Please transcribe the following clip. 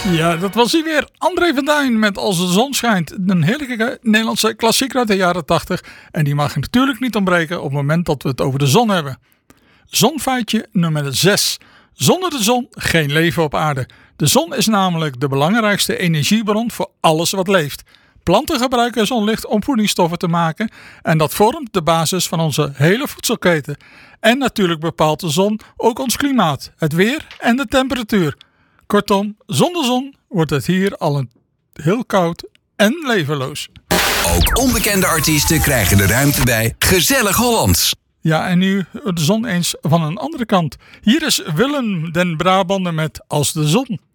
Ja, dat was hij weer. André van Duin met Als de zon schijnt. Een heerlijke Nederlandse klassieker uit de jaren 80. En die mag natuurlijk niet ontbreken op het moment dat we het over de zon hebben. Zonfeitje nummer 6. Zonder de zon geen leven op aarde. De zon is namelijk de belangrijkste energiebron voor alles wat leeft. Planten gebruiken zonlicht om voedingsstoffen te maken. En dat vormt de basis van onze hele voedselketen. En natuurlijk bepaalt de zon ook ons klimaat, het weer en de temperatuur. Kortom, zonder zon wordt het hier al heel koud en levenloos. Ook onbekende artiesten krijgen de ruimte bij Gezellig Hollands. Ja, en nu de zon eens van een andere kant. Hier is Willem den Brabander met Als de zon.